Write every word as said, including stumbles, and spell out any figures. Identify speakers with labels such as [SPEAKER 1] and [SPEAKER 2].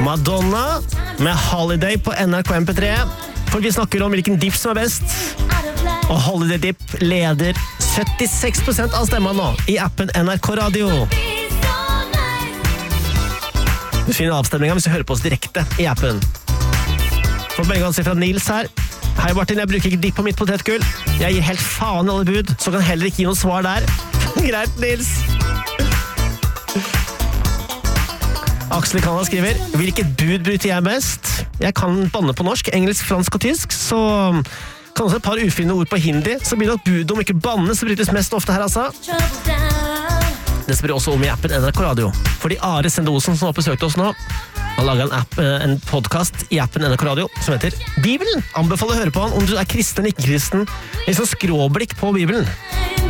[SPEAKER 1] Madonna med Holiday på N R K M P tre. For vi snakker om hvilken dipp som er best. Og Holiday Dip leder syttiseks prosent av stemmen nå i appen N R K Radio. Du finner avstemningen hvis du hører på oss direkte i appen. For begge å si fra Nils her. Hei Martin, jeg bruker ikke dipp på mitt potetgull. Jeg gir helt faen i alle bud, så kan heller ikke gi noe svar der. Greit, Nils. Aksel Kanna skriver, hvilket bud bryter jeg mest? Jeg kan banne på norsk, engelsk, fransk og tysk, så kan også et par ufine ord på hindi, så blir det at bud om ikke banne, så brytes mest ofte her, altså. Det spør også om i appen N R K Radio. Fordi Are Sendosen, som har besøkt oss nå, har laget en, app, en podcast i appen N R K Radio som heter Bibelen. Anbefaler å høre på han om du er kristen eller ikke kristen. En sånn skråblikk på Bibelen.